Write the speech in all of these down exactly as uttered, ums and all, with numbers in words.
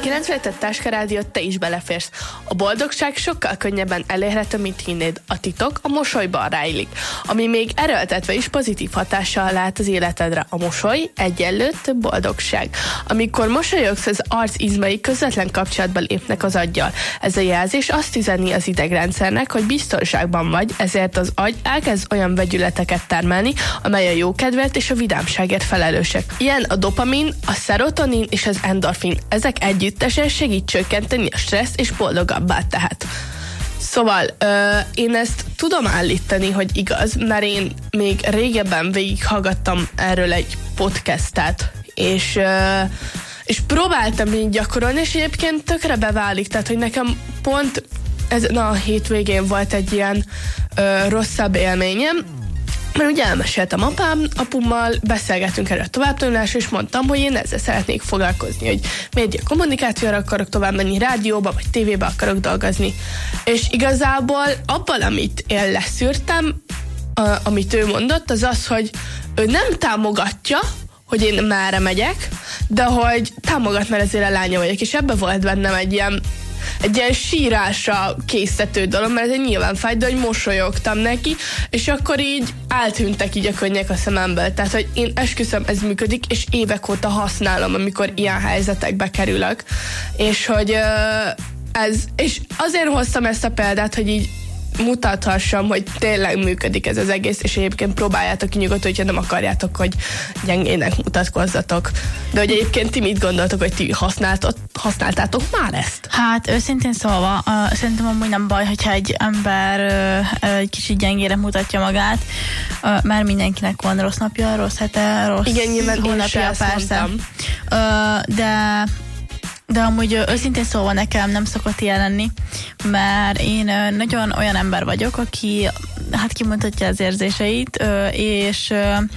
kilencvenöt Táska Rádiót te is beleférsz. A boldogság sokkal könnyebben elérhető, mint hinnéd. A titok a mosolyban rejlik, ami még erőltetve is pozitív hatással lát az életedre. A mosoly egyenlő több boldogság. Amikor mosolyogsz, az arc izmai közvetlen kapcsolatba lépnek az aggyal. Ez a jelzés azt üzeni az idegrendszernek, hogy biztonságban vagy, ezért az agy elkezd olyan vegyületeket termelni, amely a jókedvért és a vidámságért felelősek. Ilyen a dopamin, a szerotonin és az endorfin. Ezek együttesen segít csökkenteni a stressz és boldogabbá tehet. Szóval ö, én ezt tudom állítani, hogy igaz, mert én még régebben végighallgattam erről egy podcastet, és, ö, és próbáltam így gyakorolni, és egyébként tökre beválik, tehát hogy nekem pont ezen a hétvégén volt egy ilyen ö, rosszabb élményem, mert ugye elmeséltem apám, apummal, beszélgettünk erről a továbbtanulásról, és mondtam, hogy én ezzel szeretnék foglalkozni, hogy média kommunikációra akarok tovább menni, rádióba vagy tévébe akarok dolgozni. És igazából abban, amit én leszűrtem, uh, amit ő mondott, az az, hogy ő nem támogatja, hogy én merre megyek, de hogy támogat, mert ezért a lánya vagyok, és ebbe volt bennem egy ilyen egy ilyen sírásra készítő dolog, mert ez egy nyilván fáj, de hogy mosolyogtam neki, és akkor így eltűntek így a könnyek a szememből. Tehát, hogy én esküszöm, ez működik, és évek óta használom, amikor ilyen helyzetekbe kerülök. És hogy ez, és azért hoztam ezt a példát, hogy így mutathassam, hogy tényleg működik ez az egész, és egyébként próbáljátok ki nyugodtan, hogyha nem akarjátok, hogy gyengének mutatkozzatok. De hogy egyébként ti mit gondoltok, hogy ti használtátok már ezt? Hát őszintén szólva, uh, szerintem amúgy nem baj, hogyha egy ember uh, egy kicsit gyengére mutatja magát, uh, mert mindenkinek van rossz napja, rossz hete, rossz igen, nyilván hónapja, persze. Uh, de De amúgy őszintén szóval nekem nem szokott ilyen lenni, mert én nagyon olyan ember vagyok, aki hát kimutatja az érzéseit, és,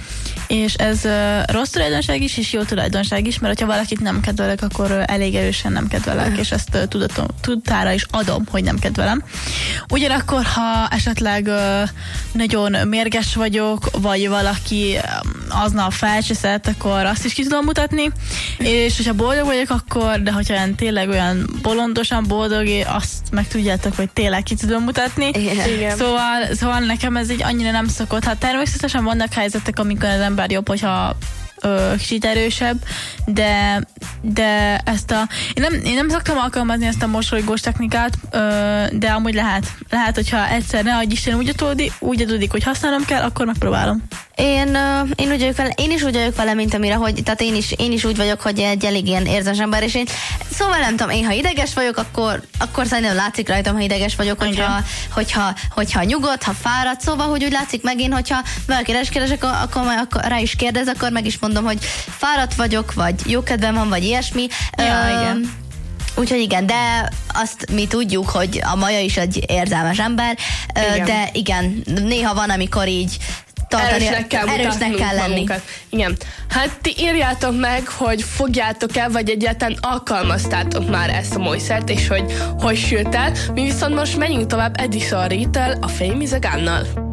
és ez rossz tulajdonság is, és jó tulajdonság is, mert ha valakit nem kedvelek, akkor elég erősen nem kedvelek, és ezt tudatom, tudatára is adom, hogy nem kedvelem. Ugyanakkor, ha esetleg nagyon mérges vagyok, vagy valaki aznap felcseszett, akkor azt is ki tudom mutatni, és hogyha boldog vagyok, akkor, de hogyha olyan, tényleg olyan bolondosan boldog, azt meg tudjátok, hogy tényleg ki tudom mutatni. Igen. Szóval, szóval nekem ez így annyira nem szokott. Hát természetesen vannak helyzetek, amikor az ember jobb, hogyha ö, kicsit erősebb, de, de ezt a... Én nem, én nem szoktam alkalmazni ezt a mosolygós technikát, ö, de amúgy lehet. Lehet, hogyha egyszer ne adj Isten úgy adódik, úgy adódik, hogy használnom kell, akkor megpróbálom. Én, én, úgy vagyok vele, én is úgy vagyok vele, mint amire, hogy, tehát én is, én is úgy vagyok, hogy egy elég ilyen érzes ember, és én, szóval nem tudom, én ha ideges vagyok, akkor, akkor szerintem látszik rajtam, ha ideges vagyok, hogyha, hogyha, hogyha nyugodt, ha fáradt, szóval, hogy úgy látszik megint, hogyha valaki keresek, akkor, akkor rá is kérdez, akkor meg is mondom, hogy fáradt vagyok, vagy jókedvem van, vagy ilyesmi. Ja, uh, igen. Úgyhogy igen, de azt mi tudjuk, hogy a Maja is egy érzelmes ember, igen. De igen, néha van, amikor így tartani, erősnek kell, erősnek kell lenni. Magunkat. Igen. Hát ti írjátok meg, hogy fogjátok el, vagy egyáltalán alkalmaztátok már ezt a módszert, és hogy hogy sült el. Mi viszont most menjünk tovább Addison Reed-tel, a Fame is a Gun-nal.